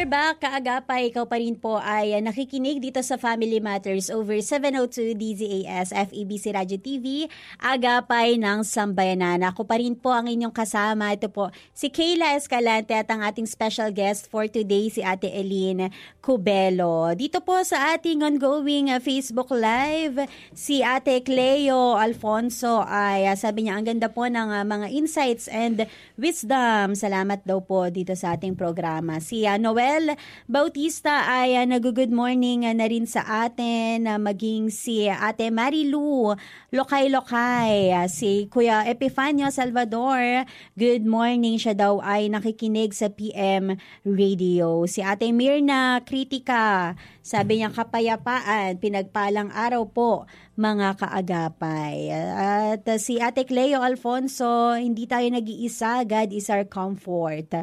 back, kaagapay, ikaw pa rin po ay nakikinig dito sa Family Matters over 702 DZAS FEBC Radio TV, agapay ng Sambayanan. Ako pa rin po ang inyong kasama. Ito po si Kayla Escalante at ang ating special guest for today si Ate Eline Cubelo. Dito po sa ating ongoing Facebook Live, si Ate Cleo Alfonso ay sabi niya ang ganda po ng mga insights and wisdom. Salamat daw po dito sa ating programa. Si Noel Bautista ay nag-good morning na rin sa atin, maging si Ate Marilu Lokay-Lokay, si Kuya Epifanio Salvador, good morning, siya daw ay nakikinig sa PM Radio. Si Ate Mirna Kritika, sabi niya kapayapaan, pinagpalang araw po mga kaagapay. At si Ate Cleo Alfonso, hindi tayo nag-iisa, God is our comfort.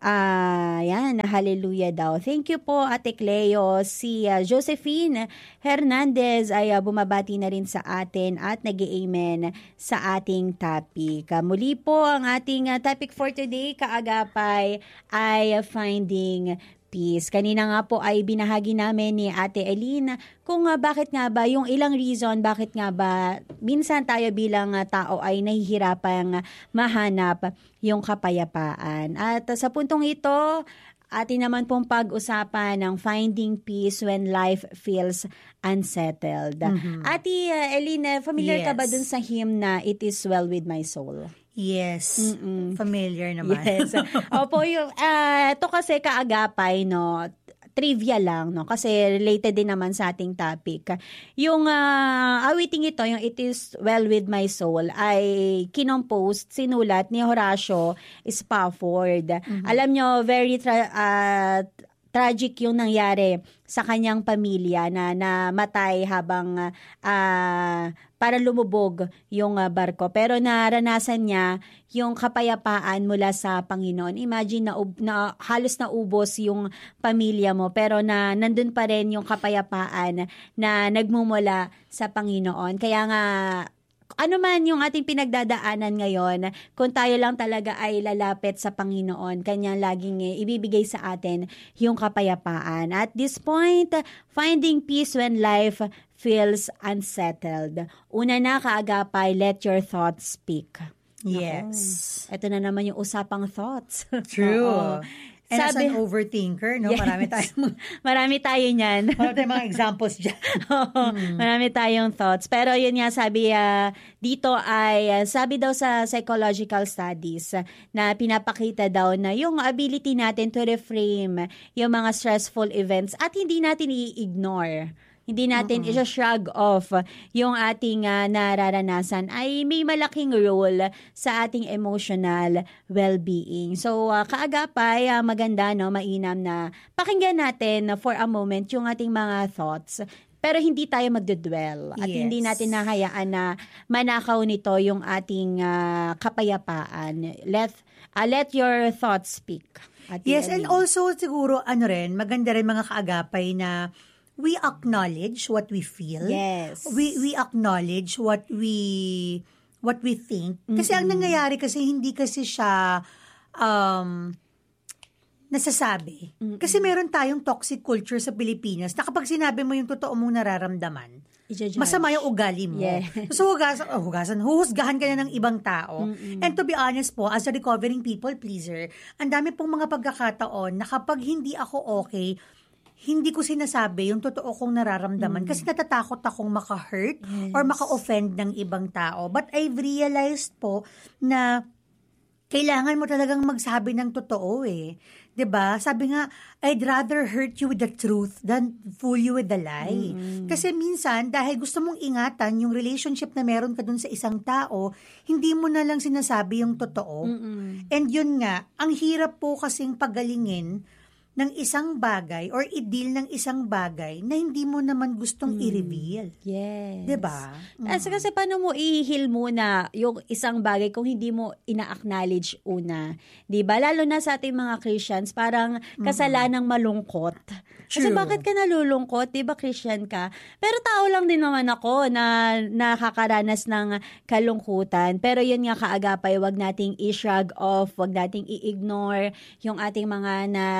Yan, hallelujah daw. Thank you po Ate Cleo. Si Josephine Hernandez ay bumabati na rin sa atin at nag-amen sa ating topic. Muli po ang ating topic for today, kaagapay, ay finding peace. Kanina nga po ay binahagi namin ni Ate Eline kung bakit nga ba, yung ilang reason, bakit nga ba minsan tayo bilang tao ay nahihirapang mahanap yung kapayapaan. At sa puntong ito, atin naman pong pag-usapan ng finding peace when life feels unsettled. Mm-hmm. Ate Eline, familiar ka ba dun sa hymn na It Is Well With My Soul? Yes. Familiar naman. Yes. Opo, yung ito kasi kaagapay, no, trivia lang, no, kasi related din naman sa ating topic. Yung awiting ito, yung It Is Well With My Soul, ay kinompose, sinulat ni Horatio Spafford. Alam nyo, very tragic yung nangyari sa kanyang pamilya na namatay habang para lumubog yung barko. Pero naranasan niya yung kapayapaan mula sa Panginoon. Imagine na halos naubos yung pamilya mo, pero nandun pa rin yung kapayapaan na nagmumula sa Panginoon. Kaya nga, ano man yung ating pinagdadaanan ngayon, kung tayo lang talaga ay lalapit sa Panginoon, Kanya laging ibibigay sa atin yung kapayapaan. At this point, finding peace when life feels unsettled. Una na, kaagapay, let your thoughts speak. Yes. Ito na naman yung usapang thoughts. True. And as an overthinker, no? Yes. Marami tayo niyan. Marami tayong mga examples dyan. Marami tayong thoughts. Pero yun nga, sabi dito ay, sabi daw sa psychological studies na pinapakita daw na yung ability natin to reframe yung mga stressful events at hindi natin i-ignore. Hindi natin isa-shrug off yung ating nararanasan ay may malaking role sa ating emotional well-being. So, kaagapay, maganda, no, mainam na pakinggan natin for a moment yung ating mga thoughts. Pero hindi tayo magdudwell at hindi natin nahayaan na manakaw nito yung ating kapayapaan. Let your thoughts speak. Yes, and also siguro, maganda rin mga kaagapay na we acknowledge what we feel. Yes. We acknowledge what we think. Kasi ang nangyayari kasi hindi kasi siya nasasabi. Kasi meron tayong toxic culture sa Pilipinas na kapag sinabi mo yung totoo mong nararamdaman, masama yung ugali mo. Yeah. So, huhusgahan ka na ng ibang tao. And to be honest po, as a recovering people pleaser, ang dami pong mga pagkakataon na kapag hindi ako okay, hindi ko sinasabi yung totoo kong nararamdaman kasi natatakot akong maka-hurt or maka-offend ng ibang tao. But I've realized po na kailangan mo talagang magsabi ng totoo eh. 'Di ba? Sabi nga, I'd rather hurt you with the truth than fool you with the lie. Kasi minsan, dahil gusto mong ingatan yung relationship na meron ka dun sa isang tao, hindi mo na lang sinasabi yung totoo. And yun nga, ang hirap po kasing pagalingin ng isang bagay or i-deal ng isang bagay na hindi mo naman gustong i-reveal. Yes. 'Di ba? Kasi paano mo i-heal muna yung isang bagay kung hindi mo ina-acknowledge una? 'Di ba? Lalo na sa ating mga Christians, parang kasalanang malungkot. Kasi bakit ka nalulungkot? 'Di ba Christian ka? Pero tao lang din naman ako na nakakaranas ng kalungkutan. Pero yun nga kaagapay, wag nating i-shrug off, wag nating i-ignore yung ating mga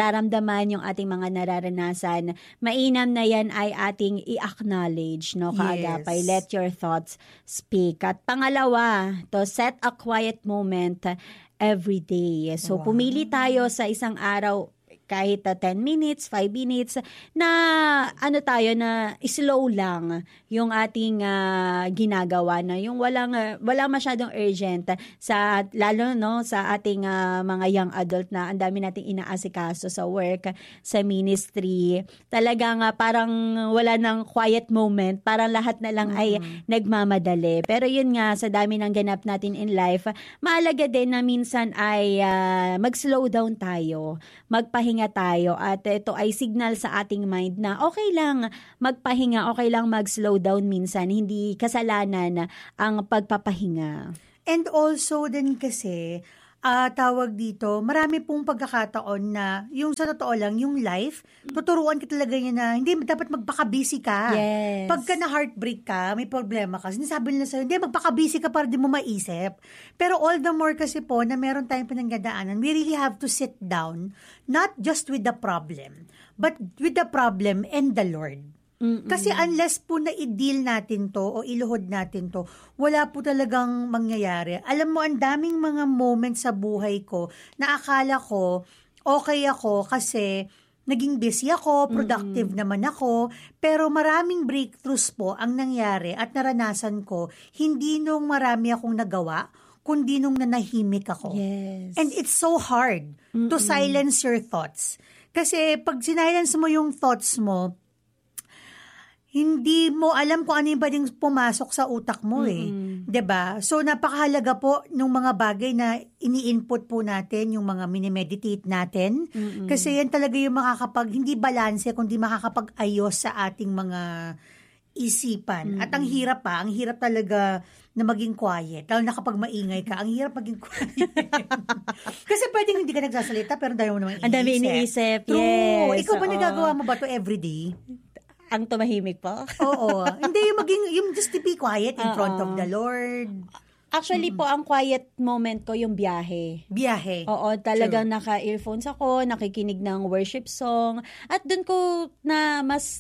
nararamdaman, yung ating mga nararanasan, mainam na yan ay ating i-acknowledge, no, kaagapay. Yes. Let your thoughts speak. At pangalawa, to set a quiet moment every day. So, pumili tayo sa isang araw, kahit 10 minutes, 5 minutes, na tayo na slow lang yung ating ginagawa na yung walang masyadong urgent sa lalo sa ating mga young adult na ang dami nating inaasikaso sa work, sa ministry. Talagang parang wala nang quiet moment, parang lahat na lang ay nagmamadali. Pero yun nga, sa dami ng ganap natin in life, mahalaga din na minsan ay mag-slow down tayo, magpahinga tayo, at ito ay signal sa ating mind na okay lang magpahinga, okay lang mag-slow down minsan, hindi kasalanan ang pagpapahinga. And also din kasi, tawag dito, marami pong pagkakataon na yung sa totoo lang, yung life, tuturuan ka talaga niya na hindi dapat magpaka-busy ka. Yes. Pagka na-heartbreak ka, may problema ka, sinasabi nila sa'yo, hindi, magpaka-busy ka para di mo maisip. Pero all the more kasi po na meron tayong pinanggadaanan, we really have to sit down, not just with the problem, but with the problem and the Lord. Kasi unless po na i-deal natin to o iluhod natin to, wala po talagang mangyayari. Alam mo, ang daming mga moments sa buhay ko na akala ko okay ako kasi naging busy ako, productive naman ako, pero maraming breakthroughs po ang nangyari at naranasan ko, hindi nung marami akong nagawa, kundi nung nanahimik ako. Yes. And it's so hard to silence your thoughts. Kasi pag sinilence mo yung thoughts mo, hindi mo alam kung ano yung pwedeng pumasok sa utak mo eh. 'Di ba? So napakahalaga po ng mga bagay na ini-input po natin, yung mga minimeditate natin. Kasi yan talaga yung hindi balanse, kundi makakapag-ayos sa ating mga isipan. At ang hirap talaga na maging quiet. Lalo na kapag maingay ka, ang hirap maging quiet. Kasi pwedeng hindi ka nagsasalita, pero dahil mo naman iniisip. Ang dami iniisip, True. yes. Ikaw ba nagagawa mo ba to everyday? Ang tumahimik po? Oo. Hindi, yung just to be quiet in front of the Lord. Actually po, ang quiet moment ko yung biyahe. Biyahe. Oo, talagang naka-earphones ako, nakikinig ng worship song. At dun ko mas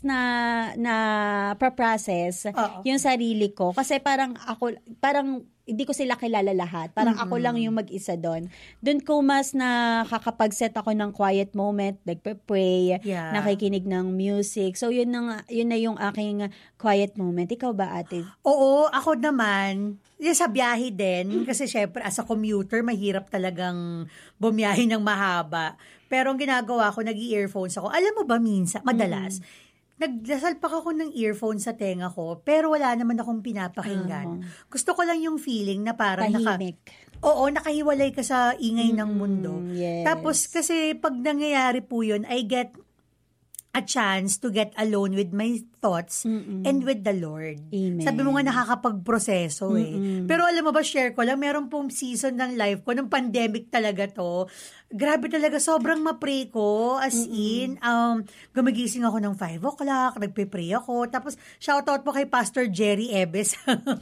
process yung sarili ko. Kasi parang hindi ko sila kilala lahat. Parang ako lang yung mag-isa doon. Doon ko mas nakakapag-set ako ng quiet moment, nagpe-pray, nakikinig ng music. So yun na yung aking quiet moment. Ikaw ba, ate? Oo, ako naman, sa biyahe din, kasi syempre as a commuter, mahirap talagang bumiyahe ng mahaba. Pero ang ginagawa ko, nag-i-earphones ako. Alam mo ba minsan, madalas, naglasalpak ako ng earphone sa tenga ko, pero wala naman akong pinapakinggan. Gusto ko lang yung feeling na parang tahimik. Nakahiwalay ka sa ingay ng mundo. Yes. Tapos kasi pag nangyayari po yun, I get a chance to get alone with my thoughts and with the Lord. Amen. Sabi mo nga nakakapagproseso eh. Pero alam mo ba, share ko lang, meron pong season ng life ko, ng pandemic talaga to. Grabe talaga, sobrang ma-pray ko. As in, gumagising ako ng 5 o'clock, nagpe-pray ako. Tapos, shoutout po kay Pastor Jerry Ebes.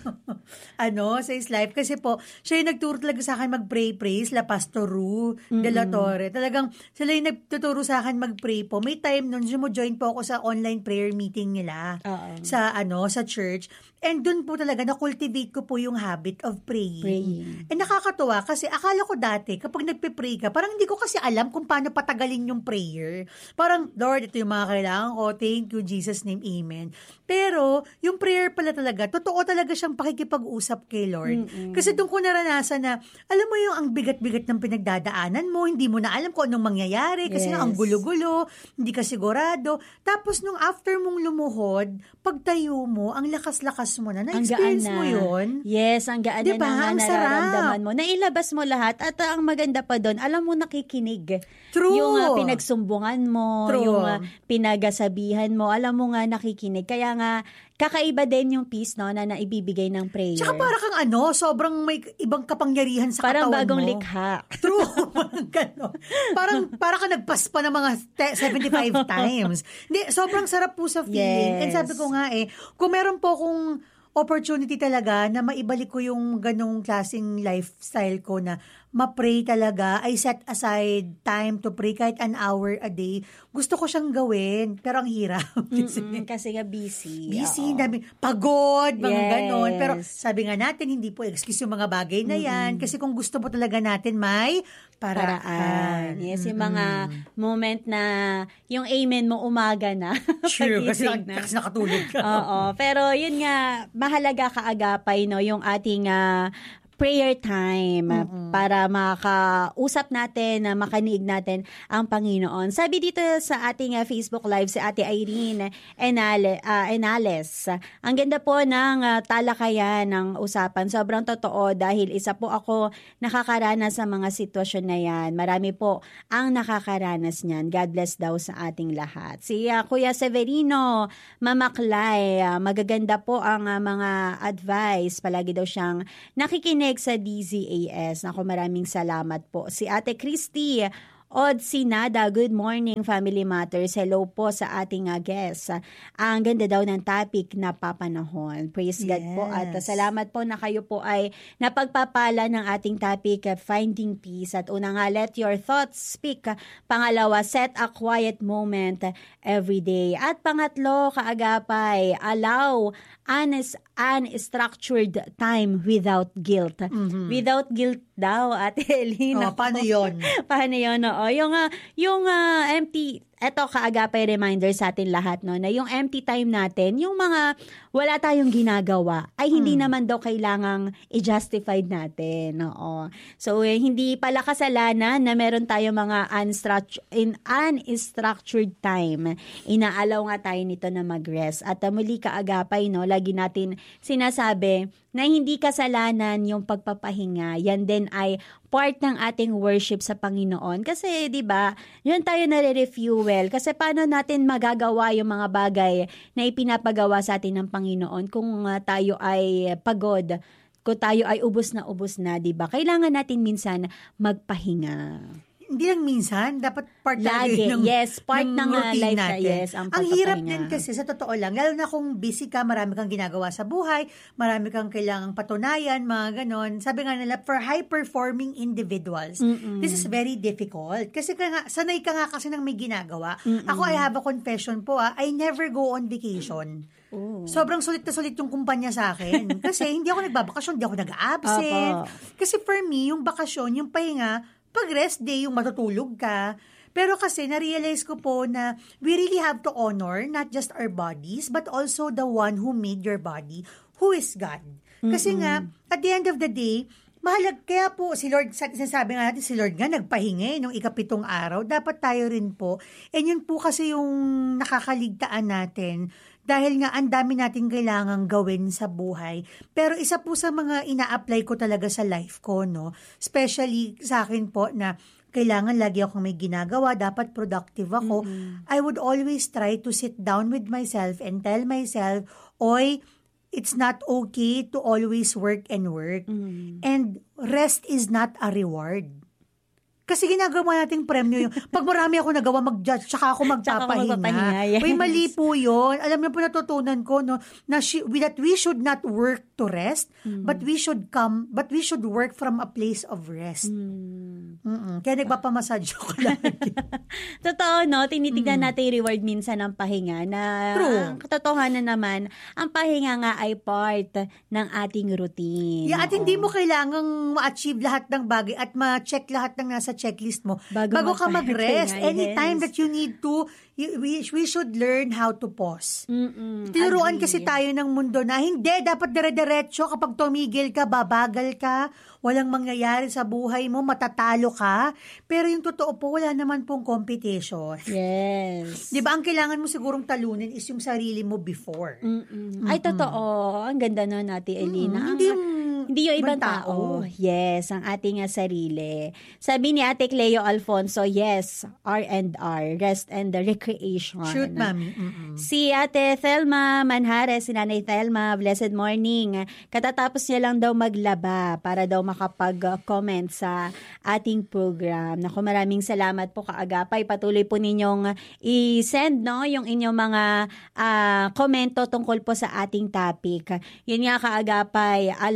Sa his life. Kasi po, siya yung nagturo talaga sa akin mag-pray, sila Pastor Ru de la Torre. Talagang, sila yung nagtuturo sa akin mag-pray po. May time nun, join po ako sa online prayer meeting nila. Sa church. And dun po talaga, na-cultivate ko po yung habit of praying. And nakakatuwa kasi akala ko dati, kapag nagpe-pray ka, parang hindi ko kasi alam kung paano patagalin yung prayer. Parang, Lord, ito yung mga kailangan ko. Thank you, Jesus' name, amen. Pero, yung prayer pala talaga, totoo talaga siyang pakikipag-usap kay Lord. Kasi doon ko naranasan na, alam mo yung ang bigat-bigat ng pinagdadaanan mo, hindi mo na alam kung anong mangyayari, kasi nga ang gulo-gulo, hindi ka sigurado. Tapos, nung after mong lumuhod, pagtayo mo, ang lakas-lakas mo na. Na-experience mo yun? Yes, ang gaan diba? Na nararamdaman mo. Nailabas mo lahat. At ang maganda pa doon, alam mo nakikinig. True. Yung pinagsumbungan mo, yung pinagasabihan mo, alam mo nga nakikinig. Kaya nga, kakaiba din yung peace na naibibigay ng prayer. Tsaka para kang sobrang may ibang kapangyarihan sa parang katawan mo. Parang bagong likha. True. Para ka nagpas pa ng mga 75 times. Hindi, sobrang sarap po sa feeling. Yes. And sabi ko nga kung meron po akong opportunity talaga na maibalik ko yung ganong klaseng lifestyle ko na ma-pray talaga. I set aside time to pray kahit an hour a day. Gusto ko siyang gawin, pero ang hirap. Kasi nga busy. Busy, dami, pagod, mga ganon. Pero sabi nga natin, hindi po excuse yung mga bagay na yan. Kasi kung gusto mo talaga natin, may paraan. Yes, yung mga moment na yung amen mo umaga na. Sure, kasi nakatulog ka. Oo, pero yun nga, mahalaga kaagapay, no, yung ating prayer time para makausap natin, makaniig natin ang Panginoon. Sabi dito sa ating Facebook Live si Ate Irene Enales, ang ganda po ng talakayan ng usapan. Sobrang totoo dahil isa po ako nakakaranas sa mga sitwasyon na yan. Marami po ang nakakaranas niyan. God bless daw sa ating lahat. Si Kuya Severino Mamaklay, magaganda po ang mga advice. Palagi daw siyang nakikinig sa DZAS. Naku, maraming salamat po. Si Ate Christy Odsinada, good morning Family Matters. Hello po sa ating guest. Ang ganda daw ng topic na papanahon. Praise God po at salamat po na kayo po ay napagpapala ng ating topic, Finding Peace. At una nga, let your thoughts speak. Pangalawa, set a quiet moment every day. At pangatlo, kaagapay, allow unstructured time without guilt. Without guilt daw, Ate Elena. Paano yun? Paano yun? Yung empty, eto kaagapay reminder sa atin lahat, no, na yung empty time natin, yung mga wala tayong ginagawa, ay hindi naman daw kailangang i-justified natin. Oo. So, hindi pala kasalanan na meron tayong mga unstructured time. Inaalaw nga tayo nito na mag-rest. At muli kaagapay, no, lagi natin sinasabi na hindi kasalanan yung pagpapahinga. Yan din ay part ng ating worship sa Panginoon. Kasi, di ba, yun tayo nare-refuel. Kasi paano natin magagawa yung mga bagay na ipinapagawa sa atin ng Panginoon kung tayo ay pagod, kung tayo ay ubos na, di ba? Kailangan natin minsan magpahinga. Hindi lang minsan, dapat part lagi, ng, part ng life natin. Yes, ang hirap din kasi sa totoo lang, lalo na kung busy ka, marami kang ginagawa sa buhay, marami kang kailangang patunayan, mga ganon. Sabi nga nila, for high-performing individuals, this is very difficult. Kasi sanay ka nga kasi ng may ginagawa. Ako, I have a confession po, I never go on vacation. Sobrang sulit na sulit yung kumpanya sa akin. Kasi hindi ako nagbabakasyon, hindi ako nag-absent. Kasi for me, yung bakasyon, yung pahinga, pag rest day, yung matutulog ka. Pero kasi, na-realize ko po na we really have to honor not just our bodies, but also the one who made your body, who is God. Kasi nga, at the end of the day, mahalag, kaya po si Lord, sinasabi nga natin, si Lord nga nagpahinga nung 7 araw, dapat tayo rin po. And yun po kasi yung nakakaligtaan natin, dahil nga ang dami natin kailangang gawin sa buhay. Pero isa po sa mga ina-apply ko talaga sa life ko, no? Especially sa akin po na kailangan lagi akong may ginagawa, dapat productive ako. I would always try to sit down with myself and tell myself, oy, it's not okay to always work and work. And rest is not a reward. Kasi ginagawa nating premyo yung, pag marami ako nagawa, mag-judge, tsaka ako magpapahinga. Yes. Uy, mali po yun. Alam niyo po, natutunan ko, no, na that we should not work to rest, but we should work from a place of rest. Kaya nagpapamassage ako lagi. Totoo, no? Tinitignan natin yung reward minsan ng pahinga na ang katotohanan naman, ang pahinga nga ay part ng ating routine. Yeah, at hindi mo kailangang ma-achieve lahat ng bagay at ma-check lahat ng nasa checklist mo bago ka mag-rest. Anytime that you need to, we should learn how to pause. Tinuruan kasi tayo ng mundo na hindi, dapat dire-diretso. Kapag tumigil ka, babagal ka, walang mangyayari sa buhay mo, matatalo ka. Pero yung totoo po, wala naman pong competition. Yes. Di ba, ang kailangan mo sigurong talunin is yung sarili mo before. Ay, totoo. Ang ganda na natin, Elena. Hindi yung ibang tao. Yes, ang ating sarili. Sabi ni Ate Cleo Alfonso, yes, R&R, rest and recreation. Shoot, mami. Si Ate Thelma Manjares, si Nanay Thelma, blessed morning. Katatapos niya lang daw maglaba para daw makapag-comment sa ating program. Naku, maraming salamat po kaagapay. Patuloy po ninyong i-send, no, yung inyong mga komento tungkol po sa ating topic. Yun nga kaagapay, allow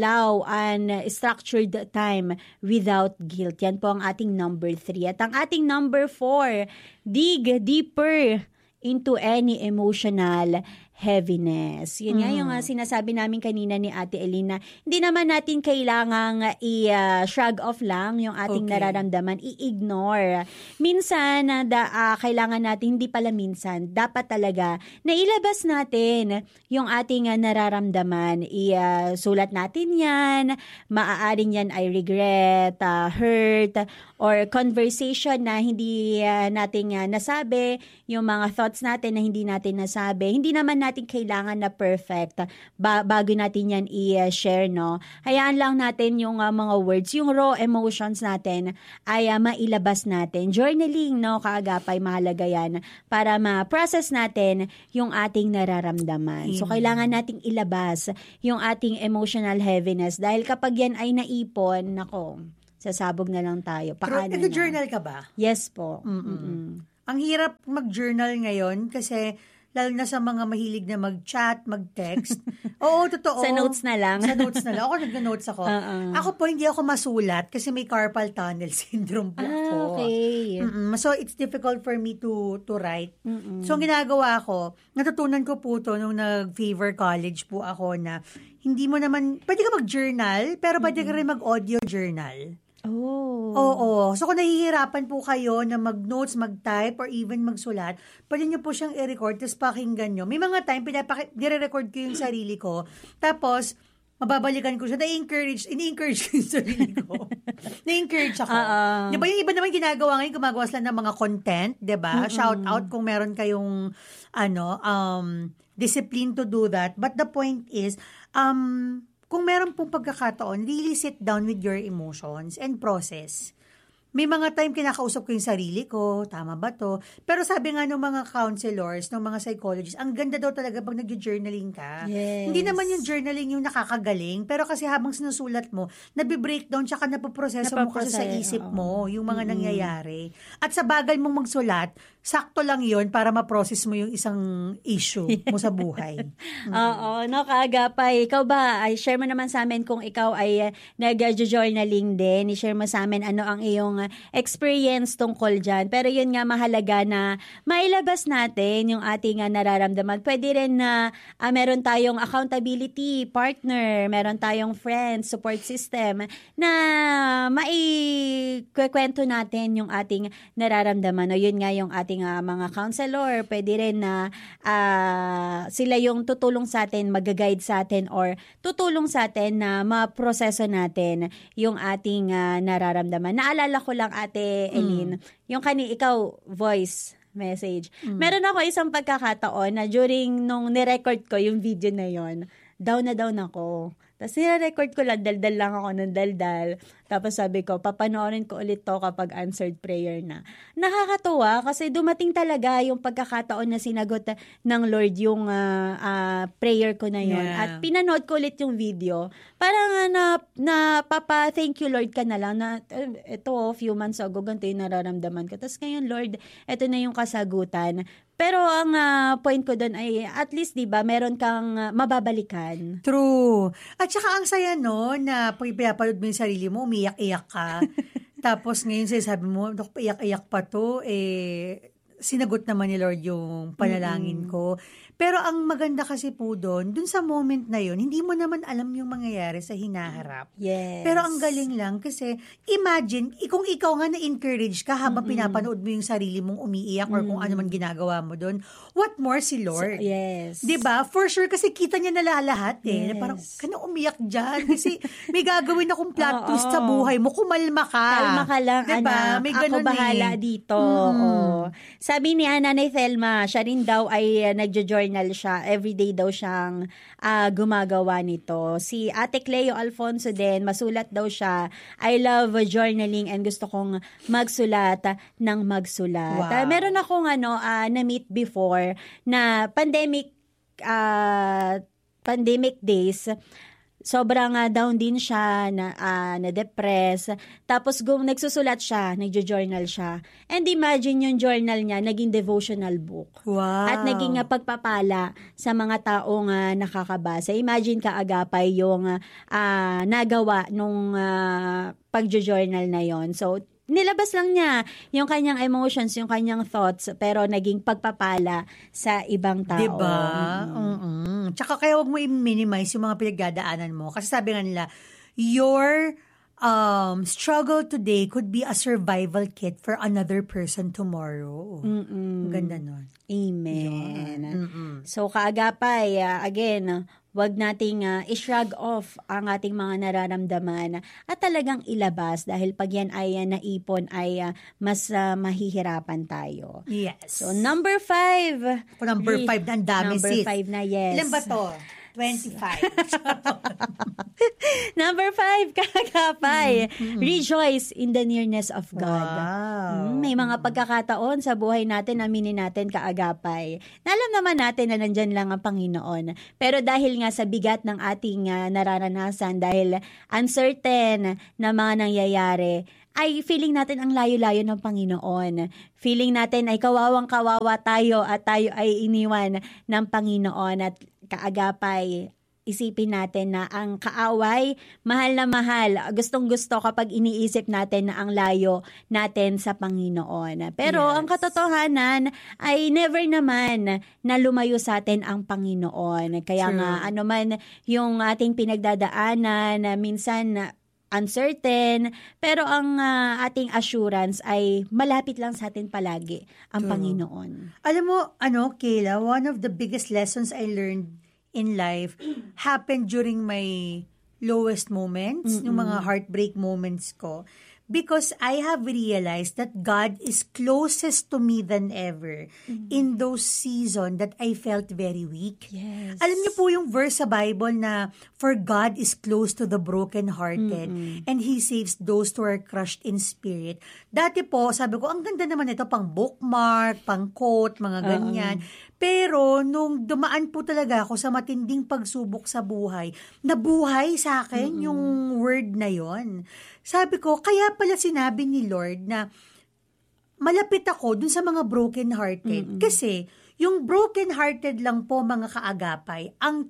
structured time without guilt. Yan po ang ating number 3. At ang ating number 4, dig deeper into any emotional heaviness. Yun nga yung sinasabi namin kanina ni Ate Elena. Hindi naman natin kailangang i-shrug off lang yung ating nararamdaman, i-ignore. Minsan, kailangan natin, hindi pala minsan, dapat talaga na ilabas natin yung ating nararamdaman. Isulat natin yan, maaaring yan ay regret, hurt, or conversation na hindi natin nasabi, yung mga thoughts natin na hindi natin nasabi. Hindi naman natin kailangan na perfect bago natin yan i-share, no? Hayaan lang natin yung mga words, yung raw emotions natin ay mailabas natin. Journaling, no? Kaagapay, mahalaga yan para ma-process natin yung ating nararamdaman. So, kailangan nating ilabas yung ating emotional heaviness dahil kapag yan ay naipon, nako, sasabog na lang tayo. Paano na? Nag-journal ka ba? Yes po. Ang hirap mag-journal ngayon kasi lalo na sa mga mahilig na mag-chat, mag-text. Oo, totoo. Sa notes na lang. Sa notes na lang. Ako, nag-notes ako. Ako po, hindi ako masulat kasi may carpal tunnel syndrome po ako. Okay. So, it's difficult for me to write. So, ang ginagawa ko, natutunan ko po to nung nag-favor college po ako na hindi mo naman, pwede ka mag-journal, pero pwede ka rin mag-audio journal. Oo. So, kung nahihirapan po kayo na mag-notes, mag-type, or even magsulat, pwede nyo po siyang i-record, tapos pakinggan nyo. May mga time, dire-record ko yung sarili ko, tapos, mababalikan ko siya, ini-encourage ko yung sarili ko. Na-encourage ako. Diba yung iba naman ginagawa ngayon, gumagawa sila ng mga content, diba? Shout out kung meron kayong, discipline to do that. But the point is, kung meron pong pagkakataon, really sit down with your emotions and process. May mga time kinakausap ko yung sarili ko, tama ba to? Pero sabi nga ng mga counselors, ng mga psychologists, ang ganda daw talaga pag nag-journaling ka. Yes. Hindi naman yung journaling yung nakakagaling, pero kasi habang sinusulat mo, nabi-breakdown tsaka napoproseso mo kasi sa isip mo yung mga nangyayari. At sa bagal mong magsulat, sakto lang yon para ma-process mo yung isang issue mo sa buhay. Oo, no, kaagapay. Ikaw ba, share mo naman sa amin kung ikaw ay nag-journaling din. I-share mo sa amin ano ang iyong experience tungkol dyan. Pero yun nga, mahalaga na mailabas natin yung ating nararamdaman. Pwede rin na meron tayong accountability partner, meron tayong friends, support system na maikwento natin yung ating nararamdaman. O yun nga yung ating mga counselor. Pwede rin na sila yung tutulong sa atin, mag-guide sa atin or tutulong sa atin na maproseso natin yung ating nararamdaman. Naalala ko lang, Ate Eileen, yung ikaw, voice message. Meron ako isang pagkakataon na during nung nirecord ko yung video na yon, down ako. Tapos nire-record ko lang, daldal lang ako ng daldal. Tapos sabi ko, papanoorin ko ulit to kapag answered prayer na. Nakakatuwa kasi dumating talaga yung pagkakataon na sinagot ng Lord yung prayer ko na yon. Yeah. At pinanood ko ulit yung video. Parang thank you Lord ka na lang na ito, few months ago, ganito yung nararamdaman ko. Tapos ngayon Lord, ito na yung kasagutan. Pero ang point ko doon ay at least 'di ba meron kang mababalikan. True. At saka ang saya no na pag pinapanood mo yung sarili mo, umiyak-iyak ka. Tapos ngayon sabi mo, iyak-iyak pa to, sinagot naman ni Lord yung panalangin ko. Pero ang maganda kasi po dun sa moment na yun, hindi mo naman alam yung mangyayari sa hinaharap. Yes. Pero ang galing lang kasi imagine, kung ikaw nga na-encourage ka habang pinapanood mo yung sarili mong umiiyak or kung ano man ginagawa mo dun, what more si Lord? Yes. Diba? For sure kasi kita niya nalalahat na parang, kano umiyak dyan? Kasi may gagawin akong plot twist sa buhay mo, kumalma ka. Kalma ka lang, diba? anak. May ako bahala dito. Sabi ni Nanay Thelma, siya rin daw ay nagjo-journal siya. Everyday daw siyang gumagawa nito. Si Ate Cleo Alfonso din, masulat daw siya. I love journaling and gusto kong magsulat ng magsulat. Wow. Meron akong na-meet before na pandemic days. sobrang down din siya, na-depress. Tapos nagsusulat siya, nagjo-journal siya. And imagine yung journal niya, naging devotional book. Wow. At naging pagpapala sa mga taong nakakabasa. Imagine kaagapay yung nagawa nung pagjo-journal na yon. So, nilabas lang niya yung kanyang emotions, yung kanyang thoughts, pero naging pagpapala sa ibang tao. Diba? Tsaka kaya wag mo i-minimize yung mga pinagdadaanan mo. Kasi sabi nga nila, your struggle today could be a survival kit for another person tomorrow. Ganda nun. Amen. So, kaagapay, again, wag nating i-shrug off ang ating mga nararamdaman at talagang ilabas dahil pag yan ay naipon ay mas mahihirapan tayo. Yes. So, number 5. Number 5 na ang dami, sis. Number 5 na, yes. Ilan ba to? 25. Number 5, kaagapay. Rejoice in the nearness of God. Wow. May mga pagkakataon sa buhay natin, aminin natin kaagapay. Alam naman natin na nandyan lang ang Panginoon. Pero dahil nga sa bigat ng ating nararanasan, dahil uncertain na mga nangyayari, ay feeling natin ang layo-layo ng Panginoon. Feeling natin ay kawawang-kawawa tayo at tayo ay iniwan ng Panginoon. At kaagapay, isipin natin na ang kaaway, mahal na mahal, gustong-gusto kapag iniisip natin na ang layo natin sa Panginoon. Pero ang katotohanan ay never naman na lumayo sa atin ang Panginoon. Kaya nga, ano man yung ating pinagdadaanan, minsan uncertain, pero ang ating assurance ay malapit lang sa atin palagi ang Panginoon. Alam mo, Kayla, one of the biggest lessons I learned in life happened during my lowest moments, yung mga heartbreak moments ko. Because I have realized that God is closest to me than ever in those seasons that I felt very weak. Yes. Alam niyo po yung verse sa Bible na, for God is close to the brokenhearted and He saves those who are crushed in spirit. Dati po, sabi ko, ang ganda naman ito, pang bookmark, pang quote, mga ganyan. Pero nung dumaan po talaga ako sa matinding pagsubok sa buhay, nabuhay sa akin yung word na yon. Sabi ko, kaya pala sinabi ni Lord na malapit ako dun sa mga broken-hearted. Kasi yung broken-hearted lang po mga kaagapay, ang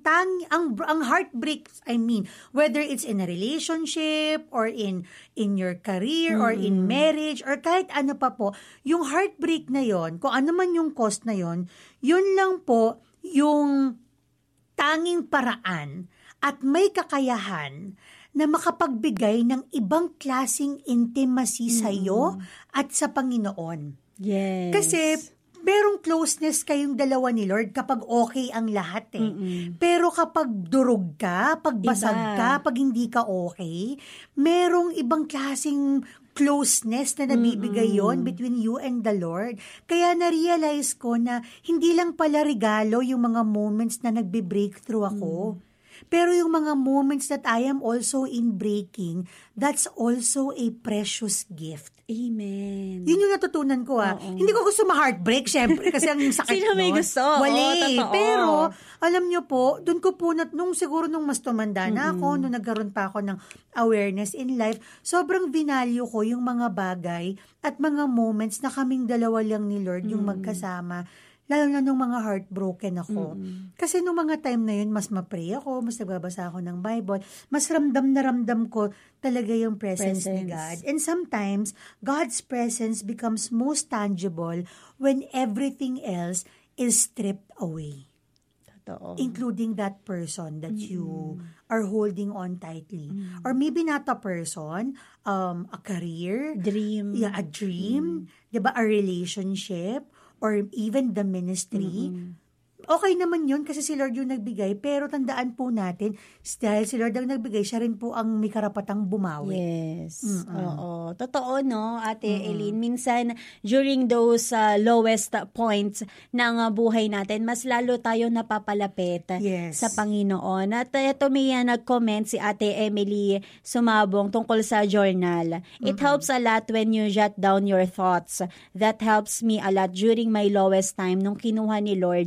heartbreak, whether it's in a relationship or in your career or in marriage or kahit ano pa po, yung heartbreak na yon, kung ano man yung cause na yon, yun lang po yung tanging paraan at may kakayahan na makapagbigay ng ibang klaseng intimacy sa iyo at sa Panginoon. Yes. Kasi merong closeness kayong dalawa ni Lord kapag okay ang lahat eh. Pero kapag durog ka, pag basag ka, pag hindi ka okay, merong ibang klaseng closeness na nabibigay yon between you and the Lord. Kaya na-realize ko na hindi lang pala regalo yung mga moments na nagbe-breakthrough ako. Pero yung mga moments that I am also in breaking, that's also a precious gift. Amen. Yun yung natutunan ko Hindi ko gusto ma-heartbreak, syempre, kasi ang sakit Sino may gusto? Wali. Pero, alam nyo po, dun ko po, siguro nung mas tumanda na ako, nung nagkaroon pa ako ng awareness in life, sobrang binalyo ko yung mga bagay at mga moments na kaming dalawa lang ni Lord yung magkasama. Lalo na nung mga heartbroken ako. Kasi nung mga time na yun, mas ma-pray ako, mas nagbabasa ako ng Bible, mas ramdam na ramdam ko talaga yung presence ni God. And sometimes, God's presence becomes most tangible when everything else is stripped away. Totoo. Including that person that you are holding on tightly. Or maybe not a person, a career. Dream. Yeah, a dream. Diba? A relationship. Or even the ministry, okay naman yun kasi si Lord yung nagbigay, pero tandaan po natin, dahil si Lord ang nagbigay, siya rin po ang may karapatang bumawi. Yes. Oo. Totoo, no, Ate Eileen? Minsan, during those lowest points ng buhay natin, mas lalo tayo napapalapit sa Panginoon. At ito may nag-comment si Ate Emily Sumabong tungkol sa journal. It helps a lot when you jot down your thoughts. That helps me a lot during my lowest time nung kinuha ni Lord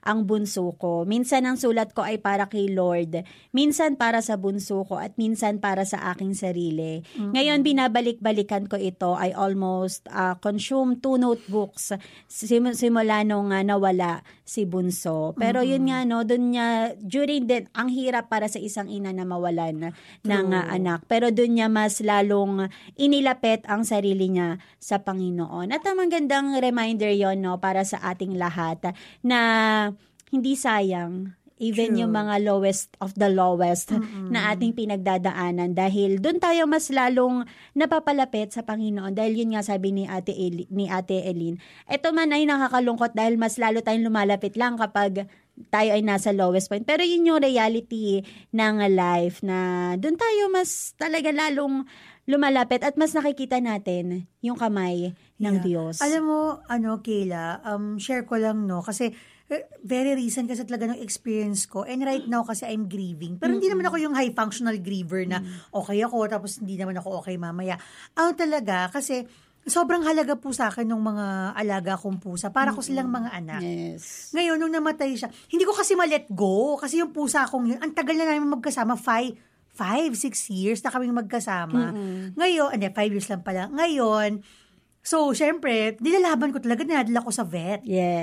ang bunso ko. Minsan ang sulat ko ay para kay Lord, minsan para sa bunso ko, at minsan para sa aking sarili. Ngayon, binabalik-balikan ko ito. I almost consume 2 notebooks simula nung nawala si bunso. Pero yun nga, no, dun niya, during din, ang hirap para sa isang ina na mawalan ng anak. Pero dun niya mas lalong inilapit ang sarili niya sa Panginoon. At ang magandang reminder yon, no, para sa ating lahat na hindi sayang even yung mga lowest of the lowest na ating pinagdadaanan, dahil doon tayo mas lalong napapalapit sa Panginoon, dahil yun nga sabi ni Ate Eileen, ito man ay nakakalungkot dahil mas lalo tayong lumalapit lang kapag tayo ay nasa lowest point. Pero yun yung reality ng life, na doon tayo mas talaga lalong lumalapit at mas nakikita natin yung kamay ng Diyos. Alam mo, Kayla, share ko lang, no, kasi very recent kasi talaga ng experience ko, and right now kasi I'm grieving. Pero hindi naman ako yung high functional griever na okay ako, tapos hindi naman ako okay mamaya. Talaga, kasi sobrang halaga po sa akin ng mga alaga kong pusa. Para ko silang mga anak. Yes. Ngayon, nung namatay siya, hindi ko kasi ma-let go. Kasi yung pusa kong yun, ang tagal na namin magkasama, 5-6 years na kaming magkasama. Ngayon, 5 years lang pala. Ngayon, so, syempre, nilalaban ko talaga, dinadala ko sa vet. Yes.